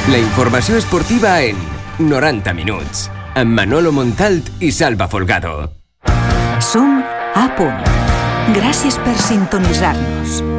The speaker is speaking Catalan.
La informació esportiva en 90 minuts, amb Manolo Montalt i Salva Folgado. Som a punt. Gràcies per sintonitzar-nos.